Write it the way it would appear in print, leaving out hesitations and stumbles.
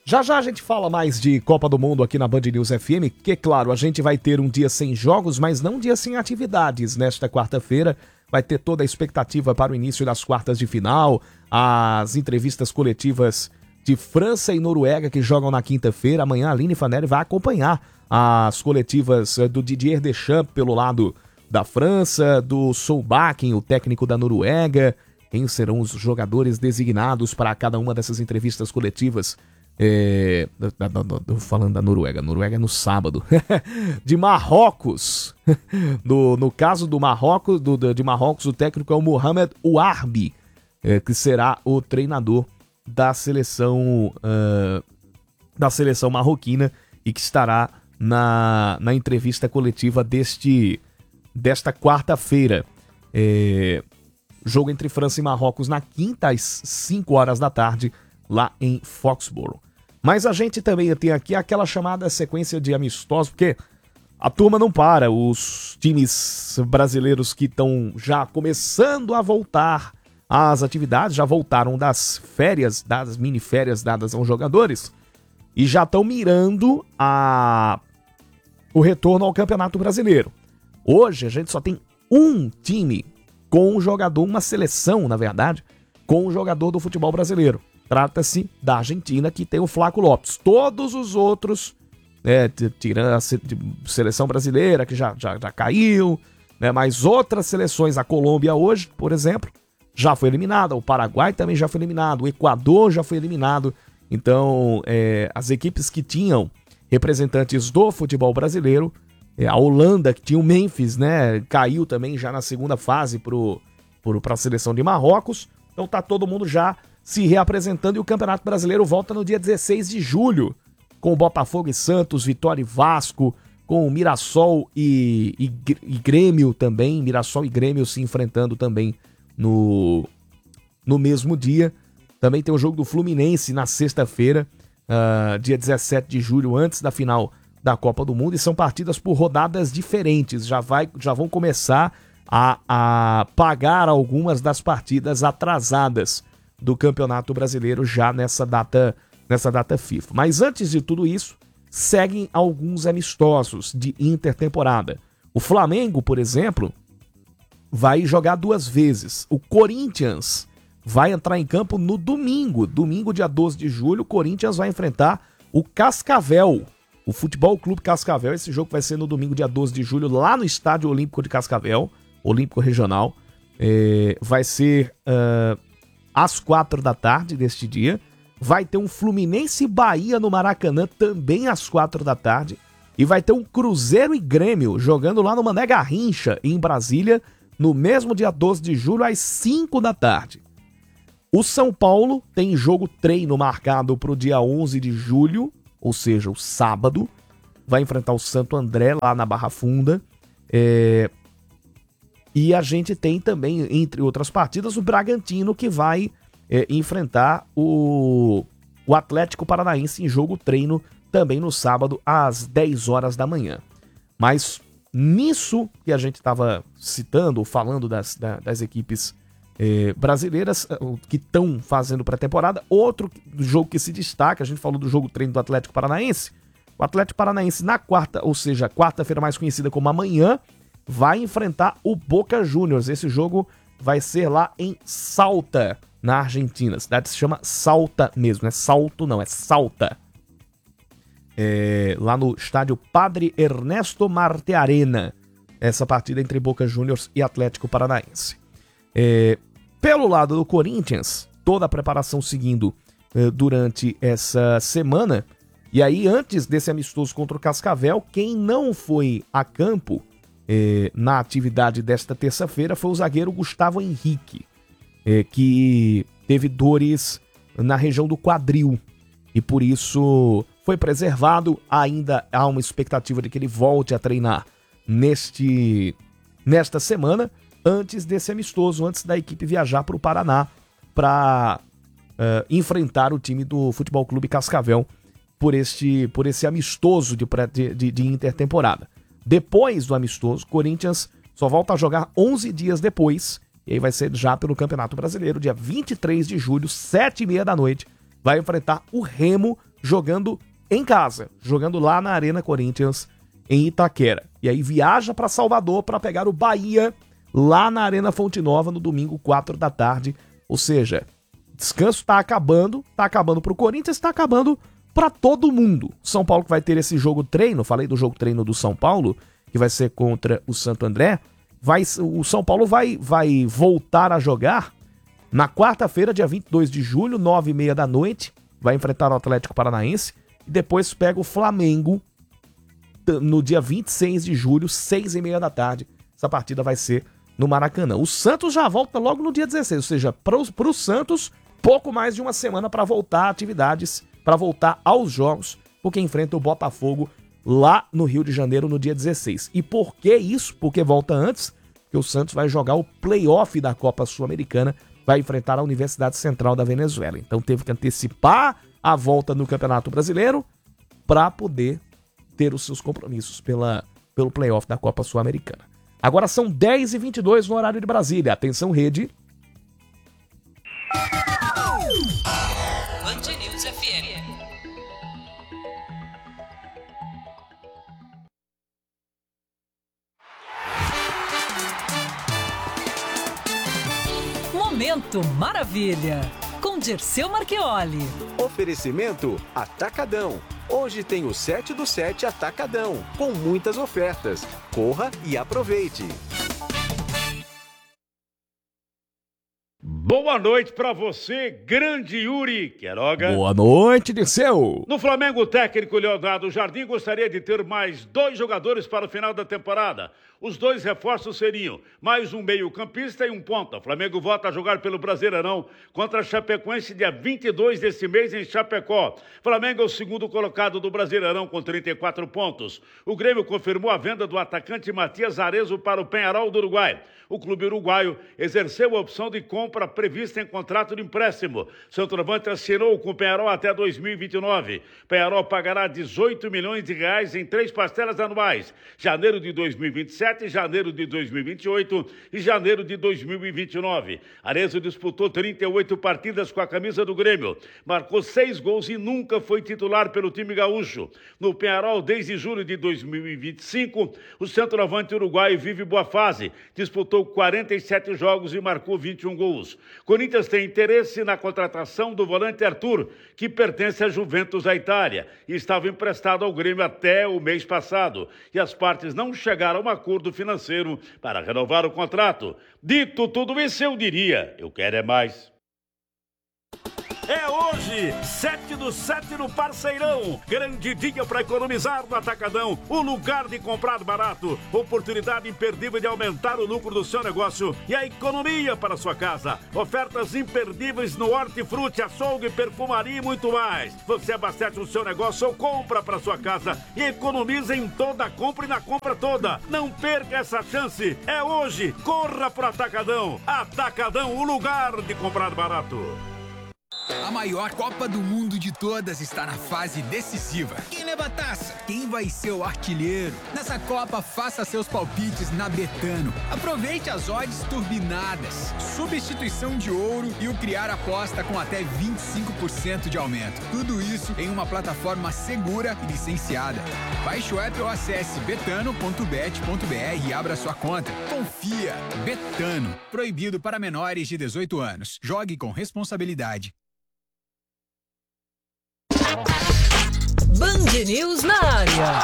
Já já a gente fala mais de Copa do Mundo aqui na Band News FM, que claro, a gente vai ter um dia sem jogos, mas não um dia sem atividades nesta quarta-feira. Vai ter toda a expectativa para o início das quartas de final, as entrevistas coletivas de França e Noruega que jogam na quinta-feira. Amanhã a Aline Fanelli vai acompanhar as coletivas do Didier Deschamps pelo lado da França, do Solbakken, o técnico da Noruega. Quem serão os jogadores designados para cada uma dessas entrevistas coletivas? Falando da Noruega é no sábado. De Marrocos. No caso do Marrocos, de Marrocos, o técnico é o Mohamed Ouarbi, que será o treinador da seleção marroquina e que estará na entrevista coletiva desta quarta-feira. Jogo entre França e Marrocos na quinta às 5 horas da tarde, lá em Foxborough. Mas a gente também tem aqui aquela chamada sequência de amistosos, porque a turma não para. Os times brasileiros que estão já começando a voltar às atividades, já voltaram das férias, das mini-férias dadas aos jogadores, e já estão mirando o retorno ao Campeonato Brasileiro. Hoje a gente só tem um time com um jogador, uma seleção, na verdade, com um jogador do futebol brasileiro. Trata-se da Argentina, que tem o Flaco Lopes. Todos os outros, tirando a seleção brasileira, que já caiu, mas outras seleções, a Colômbia hoje, por exemplo, já foi eliminada, o Paraguai também já foi eliminado, o Equador já foi eliminado. Então, as equipes que tinham representantes do futebol brasileiro, a Holanda, que tinha o Memphis, caiu também já na segunda fase para a seleção de Marrocos. Então tá todo mundo já se reapresentando e o Campeonato Brasileiro volta no dia 16 de julho, com Botafogo e Santos, Vitória e Vasco, com Mirassol e Grêmio também, Mirassol e Grêmio se enfrentando também no mesmo dia. Também tem o jogo do Fluminense na sexta-feira, dia 17 de julho, antes da final da Copa do Mundo, e são partidas por rodadas diferentes, já vão começar a pagar algumas das partidas atrasadas do Campeonato Brasileiro já nessa data FIFA. Mas antes de tudo isso, seguem alguns amistosos de intertemporada. O Flamengo, por exemplo, vai jogar 2 vezes. O Corinthians vai entrar em campo no domingo, dia 12 de julho, o Corinthians vai enfrentar o Cascavel, o Futebol Clube Cascavel. Esse jogo vai ser no domingo, dia 12 de julho, lá no Estádio Olímpico de Cascavel, Olímpico Regional. Vai ser às 4 da tarde deste dia. Vai ter um Fluminense e Bahia no Maracanã, também às 4 da tarde. E vai ter um Cruzeiro e Grêmio jogando lá no Mané Garrincha, em Brasília, no mesmo dia 12 de julho, às 5 da tarde. O São Paulo tem jogo treino marcado para o dia 11 de julho, ou seja, o sábado. Vai enfrentar o Santo André lá na Barra Funda. E a gente tem também, entre outras partidas, o Bragantino, que vai enfrentar o Atlético Paranaense em jogo treino também no sábado, às 10 horas da manhã. Mas nisso que a gente estava citando, falando das equipes brasileiras que estão fazendo pré-temporada, outro jogo que se destaca, a gente falou do jogo treino do Atlético Paranaense. O Atlético Paranaense na quarta, ou seja, quarta-feira mais conhecida como amanhã, vai enfrentar o Boca Juniors. Esse jogo vai ser lá em Salta, na Argentina. A cidade se chama Salta mesmo, não é Salto não, é Salta. Lá no estádio Padre Ernesto Martearena, essa partida entre Boca Juniors e Atlético Paranaense. Pelo lado do Corinthians, toda a preparação seguindo durante essa semana. E aí, antes desse amistoso contra o Cascavel, quem não foi a campo na atividade desta terça-feira foi o zagueiro Gustavo Henrique, que teve dores na região do quadril e por isso foi preservado. Ainda há uma expectativa de que ele volte a treinar nesta semana, antes desse amistoso, antes da equipe viajar para o Paraná para enfrentar o time do Futebol Clube Cascavel por esse amistoso de intertemporada. Depois do amistoso, Corinthians só volta a jogar 11 dias depois, e aí vai ser já pelo Campeonato Brasileiro, dia 23 de julho, 7h30 da noite, vai enfrentar o Remo, jogando em casa, jogando lá na Arena Corinthians, em Itaquera. E aí viaja para Salvador para pegar o Bahia lá na Arena Fonte Nova no domingo, 4 da tarde. Ou seja, descanso tá acabando pro Corinthians, tá acabando para todo mundo. São Paulo que vai ter esse jogo treino, falei do jogo treino do São Paulo, que vai ser contra o Santo André. O São Paulo vai voltar a jogar na quarta-feira, dia 22 de julho, 9h30 da noite. Vai enfrentar o Atlético Paranaense. E depois pega o Flamengo no dia 26 de julho, 6h30 da tarde. Essa partida vai ser no Maracanã. O Santos já volta logo no dia 16, ou seja, para o Santos, pouco mais de uma semana para voltar a atividades, para voltar aos jogos, porque enfrenta o Botafogo lá no Rio de Janeiro no dia 16. E por que isso? Porque volta antes, porque o Santos vai jogar o play-off da Copa Sul-Americana, vai enfrentar a Universidade Central da Venezuela. Então teve que antecipar a volta no Campeonato Brasileiro para poder ter os seus compromissos pelo play-off da Copa Sul-Americana. Agora são 10h22 no horário de Brasília. Atenção, rede. Band News FM. Momento Maravilha, com Dirceu Marchioli. Oferecimento Atacadão. Hoje tem o 7 do 7 Atacadão, com muitas ofertas. Corra e aproveite. Boa noite pra você, grande Yuri Queiroga. Boa noite, Dirceu. No Flamengo, o técnico Leonardo Jardim gostaria de ter mais 2 jogadores para o final da temporada. Os 2 reforços seriam mais um meio-campista e um ponta. O Flamengo volta a jogar pelo Brasileirão contra a Chapecoense dia 22 desse mês em Chapecó. Flamengo é o segundo colocado do Brasileirão com 34 pontos. O Grêmio confirmou a venda do atacante Matias Arezzo para o Peñarol do Uruguai. O clube uruguaio exerceu a opção de compra prevista em contrato de empréstimo. Centroavante assinou com o Peñarol até 2029. Peñarol pagará 18 milhões de reais em 3 parcelas anuais. Janeiro de 2027, janeiro de 2028 e janeiro de 2029. Arezzo disputou 38 partidas com a camisa do Grêmio. Marcou 6 gols e nunca foi titular pelo time gaúcho. No Peñarol, desde julho de 2025, o centroavante uruguaio vive boa fase. Disputou 47 jogos e marcou 21 gols. Corinthians tem interesse na contratação do volante Arthur, que pertence à Juventus da Itália e estava emprestado ao Grêmio até o mês passado. E as partes não chegaram a um acordo financeiro para renovar o contrato. Dito tudo isso, eu diria, eu quero é mais. É hoje, 7 do 7 no Parceirão. Grande dia para economizar no Atacadão. O lugar de comprar barato. Oportunidade imperdível de aumentar o lucro do seu negócio e a economia para a sua casa. Ofertas imperdíveis no hortifruti, açougue, perfumaria e muito mais. Você abastece o seu negócio ou compra para sua casa e economiza em toda a compra e na compra toda. Não perca essa chance. É hoje. Corra para o Atacadão. Atacadão, o lugar de comprar barato. A maior Copa do Mundo de todas está na fase decisiva. Quem leva a taça? Quem vai ser o artilheiro? Nessa Copa, faça seus palpites na Betano. Aproveite as odds turbinadas, substituição de ouro e o criar aposta com até 25% de aumento. Tudo isso em uma plataforma segura e licenciada. Baixe o app ou acesse betano.bet.br e abra sua conta. Confia. Betano. Proibido para menores de 18 anos. Jogue com responsabilidade. Band News na área.